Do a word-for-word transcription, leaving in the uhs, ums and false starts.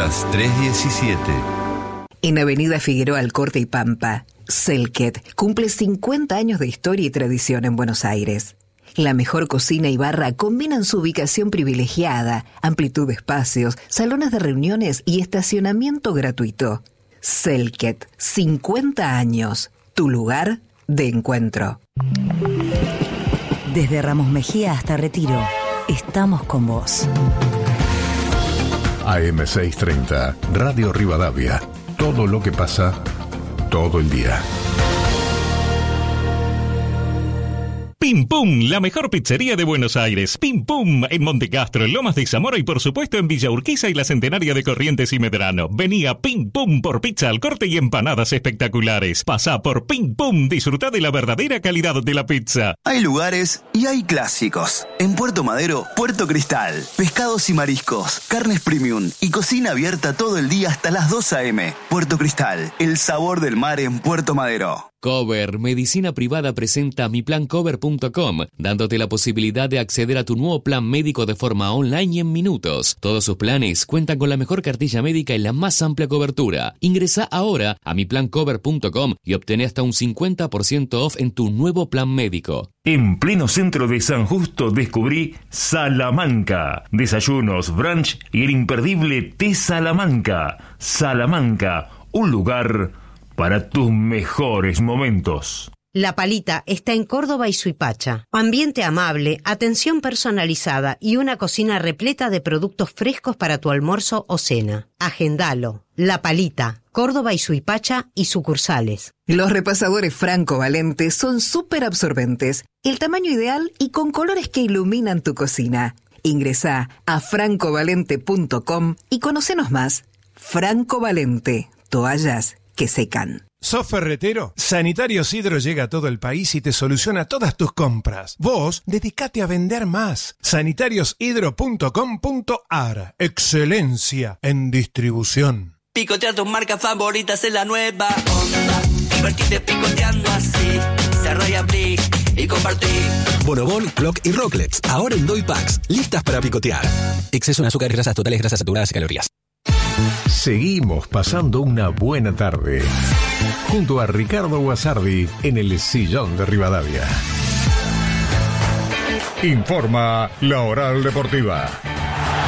Rutas trescientos diecisiete. En Avenida Figueroa Alcorte y Pampa, Selket cumple cincuenta años de historia y tradición en Buenos Aires. La mejor cocina y barra combinan su ubicación privilegiada, amplitud de espacios, salones de reuniones y estacionamiento gratuito. Selket, cincuenta años, tu lugar de encuentro. Desde Ramos Mejía hasta Retiro, estamos con vos. A M seiscientos treinta, Radio Rivadavia. Todo lo que pasa, todo el día. Pim Pum, la mejor pizzería de Buenos Aires. Pim Pum, en Montecastro, Lomas de Zamora y por supuesto en Villa Urquiza y la Centenaria de Corrientes y Medrano. Vení a Pim Pum por pizza al corte y empanadas espectaculares. Pasá por Pim Pum, disfrutá de la verdadera calidad de la pizza. Hay lugares y hay clásicos. En Puerto Madero, Puerto Cristal. Pescados y mariscos, carnes premium y cocina abierta todo el día hasta las dos a eme. Puerto Cristal, el sabor del mar en Puerto Madero. Cover Medicina Privada presenta mi plan cover punto com, dándote la posibilidad de acceder a tu nuevo plan médico de forma online y en minutos. Todos sus planes cuentan con la mejor cartilla médica y la más amplia cobertura. Ingresa ahora a mi plan cover punto com y obtené hasta un cincuenta por ciento off en tu nuevo plan médico. En pleno centro de San Justo descubrí Salamanca. Desayunos, brunch y el imperdible té Salamanca. Salamanca, un lugar para tus mejores momentos. La Palita está en Córdoba y Suipacha. Ambiente amable, atención personalizada y una cocina repleta de productos frescos para tu almuerzo o cena. Agendalo. La Palita, Córdoba y Suipacha y sucursales. Los repasadores Franco Valente son súper absorbentes, el tamaño ideal y con colores que iluminan tu cocina. Ingresá a franco valente punto com y conocenos más. Franco Valente, toallas que secan. ¿Sos ferretero? Sanitarios Hidro llega a todo el país y te soluciona todas tus compras. Vos, dedicate a vender más. sanitarios hidro punto com punto ar. Excelencia en distribución. Picotea tus marcas favoritas en la nueva onda. Divertite picoteando así. Cerrá y abrí y compartí. Bonobón, Clock y Rocklets. Ahora en Doy Packs. Listas para picotear. Exceso en azúcar, grasas totales, grasas saturadas y calorías. Seguimos pasando una buena tarde junto a Ricardo Guasardi en el Sillón de Rivadavia. Informa La Oral Deportiva.